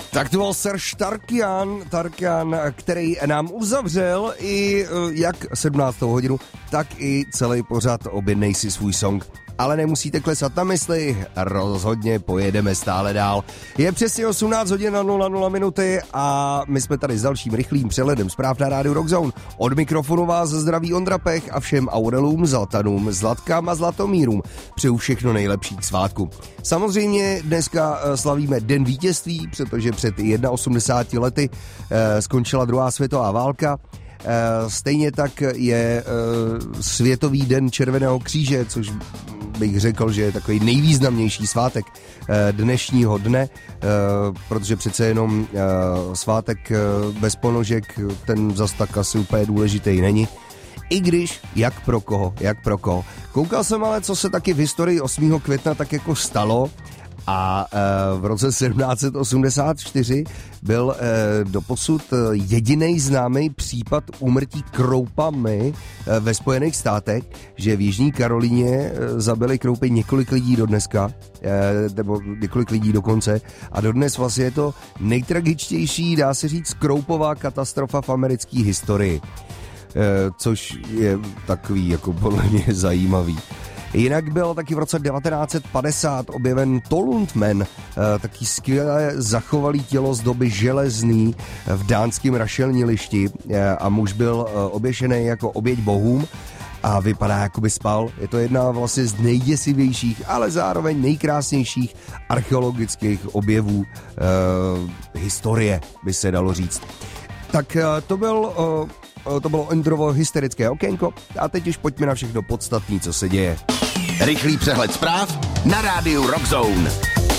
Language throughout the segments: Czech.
Tak to byl Serge Tarkian, který nám uzavřel i jak 17. hodinu, tak i celý pořad Objednej si svůj song. Ale nemusíte klesat na mysli, rozhodně pojedeme stále dál. Je přesně 18 hodin a 00 minuty a my jsme tady s dalším rychlým přehledem zpráv na rádiu Rockzone. Od mikrofonu vás zdraví Ondra Pech a všem Aurelům, Zlatanům, Zlatkám a Zlatomírům přeju všechno nejlepší k svátku. Samozřejmě dneska slavíme Den vítězství, protože před 81 lety skončila druhá světová válka. Stejně tak je Světový den Červeného kříže, což bych řekl, že je takový nejvýznamnější svátek dnešního dne, protože přece jenom svátek bez ponožek, ten zas tak asi úplně důležitý není. I když, jak pro koho. Koukal jsem ale, co se taky v historii 8. května tak jako stalo. A v roce 1784 byl doposud jediný známý případ úmrtí kroupami ve Spojených státech, že v Jižní Karolíně zabili kroupy několik lidí do dneska, nebo několik lidí dokonce. A dodnes vlastně je to nejtragičtější, dá se říct, kroupová katastrofa v americké historii. Což je takový jako podle mě zajímavý. Jinak byl taky v roce 1950 objeven Tolundman, taky skvěle zachovalý tělo z doby železný v dánském rašelnilišti a muž byl oběšený jako oběť bohům a vypadá, jako by spal. Je to jedna vlastně z nejděsivějších, ale zároveň nejkrásnějších archeologických objevů historie, by se dalo říct. Tak to bylo Ondrovo hysterické okénko a teď už pojďme na všechno podstatné, co se děje. Rychlý přehled zpráv na rádiu Rockzone.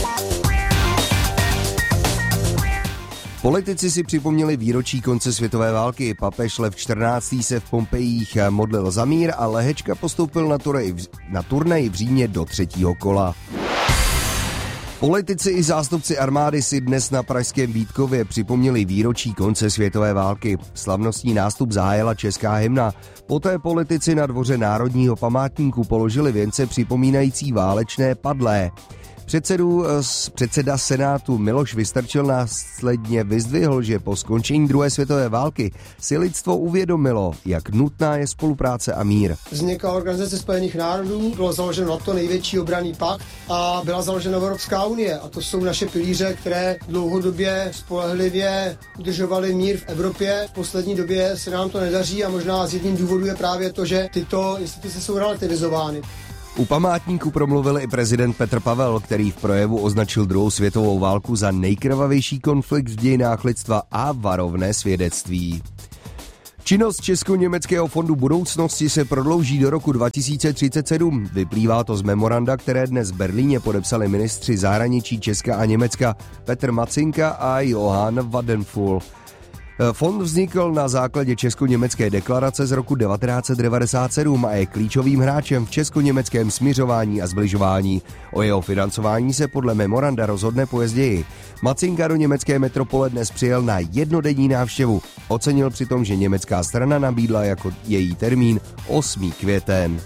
Politici si připomněli výročí konce světové války. Papež Lev XIV. Se v Pompejích modlil za mír a Lehečka postoupil na turnaj v Římě do 3. kola. Politici i zástupci armády si dnes na pražském Vítkově připomněli výročí konce světové války. Slavnostní nástup zahájila česká hymna. Poté politici na dvoře Národního památníku položili věnce připomínající válečné padlé. Předseda Senátu Miloš Vystrčil následně vyzdvihl, že po skončení druhé světové války si lidstvo uvědomilo, jak nutná je spolupráce a mír. Vznikla Organizace spojených národů, bylo založeno NATO, největší obranný pakt, a byla založena Evropská unie. A to jsou naše pilíře, které dlouhodobě spolehlivě udržovaly mír v Evropě. V poslední době se nám to nedaří a možná z jedním důvodů je právě to, že tyto instituce jsou relativizovány. U památníku promluvil i prezident Petr Pavel, který v projevu označil druhou světovou válku za nejkrvavější konflikt v dějinách lidstva a varovné svědectví. Činnost Česko-německého fondu budoucnosti se prodlouží do roku 2037. Vyplývá to z memoranda, které dnes v Berlíně podepsali ministři zahraničí Česka a Německa Petr Macinka a Johann Wadenful. Fond vznikl na základě česko-německé deklarace z roku 1997 a je klíčovým hráčem v česko-německém smiřování a zbližování. O jeho financování se podle memoranda rozhodne později. Macinka do německé metropole dnes přijel na jednodenní návštěvu. Ocenil přitom, že německá strana nabídla jako její termín 8. květen.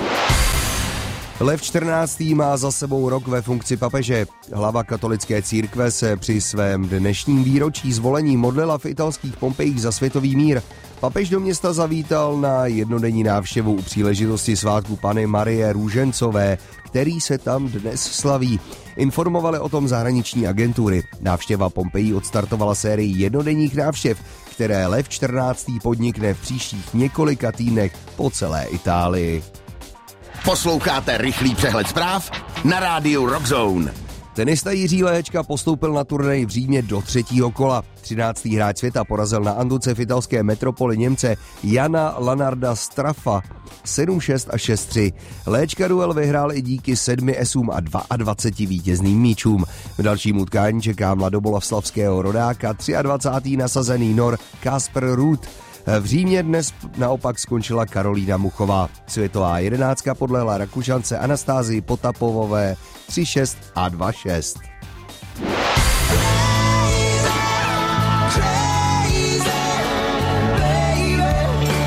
Lev XIV. Má za sebou rok ve funkci papeže. Hlava katolické církve se při svém dnešním výročí zvolení modlila v italských Pompejích za světový mír. Papež do města zavítal na jednodenní návštěvu u příležitosti svátku Panny Marie Růžencové, který se tam dnes slaví. Informovali o tom zahraniční agentury. Návštěva Pompejí odstartovala sérii jednodenních návštěv, které Lev XIV. Podnikne v příštích několika týdnech po celé Itálii. Posloucháte rychlý přehled zpráv na rádiu Rockzone. Tenista Jiří Lehečka postoupil na turnaj v Římě do 3. kola. 13. hráč světa porazil na anduce v italské metropoli Němce Jana Lanarda Straffa 7-6 a 6-3. Léčka duel vyhrál i díky 7 esům a 22 vítězným míčům. V dalším utkání čeká mladobolavslavského rodáka 23. nasazený Nor Kasper Ruud. V Římě dnes naopak skončila Karolína Muchová. Světová 11 podlehla Rakušance Anastázii Potapovové 3-6 a 2-6.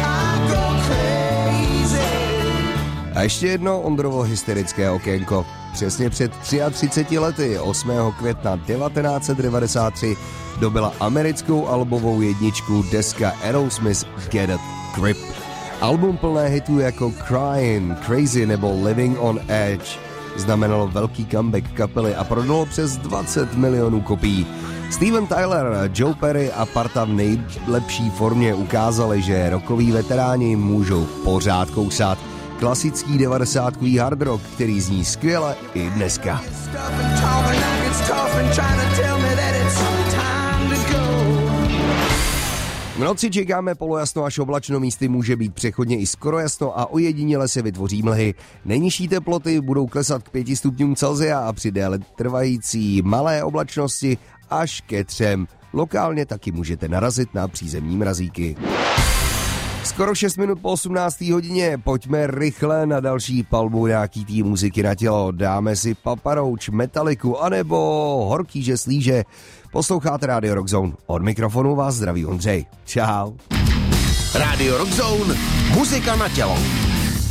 A ještě jedno Ondrovo hysterické okénko. přesně před 33 lety, 8. května 1993, dobila americkou albovou jedničku deska Aerosmith Get a Grip. Album plné hitů jako Crying, Crazy nebo Living on Edge znamenalo velký comeback kapely a prodalo přes 20 milionů kopií. Steven Tyler, Joe Perry a parta v nejlepší formě ukázali, že rockoví veteráni můžou pořád kousat klasický 90kový hard rock, který zní skvěle i dneska. V noci čekáme polojasno až oblačno, místy může být přechodně i skoro jasno a ojediněle se vytvoří mlhy. Nejnižší teploty budou klesat k 5 stupňům Celsia a při déle trvající malé oblačnosti až ke 3. Lokálně taky můžete narazit na přízemní mrazíky. Skoro 6 minut po 18. hodině, pojďme rychle na další palbu nějaký tý muziky na tělo. Dáme si Papa Roach, Metaliku anebo Horký žeslíže. Posloucháte Radio Rock Zone. Od mikrofonu vás zdraví Ondřej. Čau. Radio Rock Zone, muzika na tělo.